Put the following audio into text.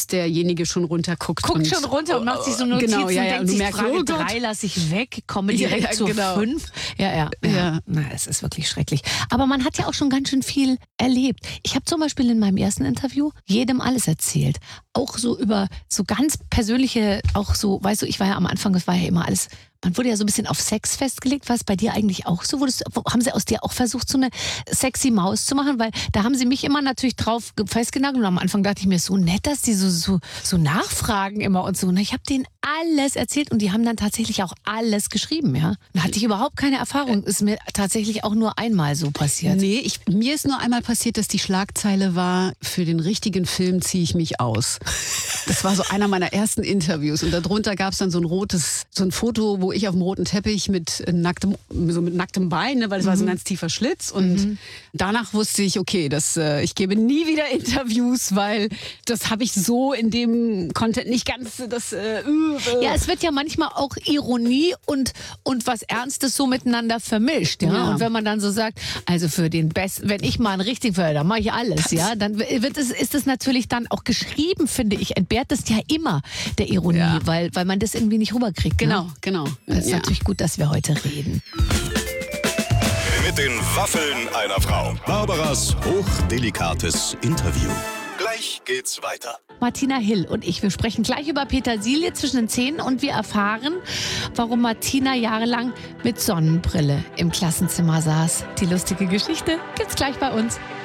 derjenige schon runterguckt. Guckt schon runter und macht sich so Notizen genau, und denkt und du sich, merkst, Frage oh Gott. 3 lasse ich weg, komme direkt zur 5. Ja. Na, es ist wirklich schrecklich. Aber man hat ja auch schon ganz schön viel erlebt. Ich habe zum Beispiel in meinem ersten Interview jedem alles erzählt. Auch so über so ganz persönliche, auch so, weißt du, ich war ja am Anfang, das war ja immer alles, man wurde ja so ein bisschen auf Sex festgelegt. War es bei dir eigentlich auch so? Haben sie aus dir auch versucht, so eine sexy Maus zu machen? Weil da haben sie mich immer natürlich drauf festgenagelt. Und am Anfang dachte ich mir, so nett, dass die so nachfragen immer und so. Und ich habe denen alles erzählt und die haben dann tatsächlich auch alles geschrieben. Ja? Da hatte ich überhaupt keine Erfahrung. Ist mir tatsächlich auch nur einmal so passiert. Nee, mir ist nur einmal passiert, dass die Schlagzeile war, für den richtigen Film ziehe ich mich aus. Das war so einer meiner ersten Interviews. Und darunter gab es dann so ein Foto, wo ich auf dem roten Teppich mit nacktem Bein, ne, weil es war so ein ganz tiefer Schlitz. Und danach wusste ich, okay, ich gebe nie wieder Interviews, weil das habe ich so in dem Content nicht ganz Ja, es wird ja manchmal auch Ironie und was Ernstes so miteinander vermischt. Ja? Und wenn man dann so sagt, also für den Besten, wenn ich mal einen richtigen Förder, dann mache ich alles. Ja? Dann ist es natürlich dann auch geschrieben, finde ich, entbehrt das ja immer der Ironie, weil man das irgendwie nicht rüberkriegt. Genau. Das ist natürlich gut, dass wir heute reden. Mit den Waffeln einer Frau. Barbaras hochdelikates Interview. Gleich geht's weiter. Martina Hill und ich, wir sprechen gleich über Petersilie zwischen den Zähnen und wir erfahren, warum Martina jahrelang mit Sonnenbrille im Klassenzimmer saß. Die lustige Geschichte gibt's gleich bei uns.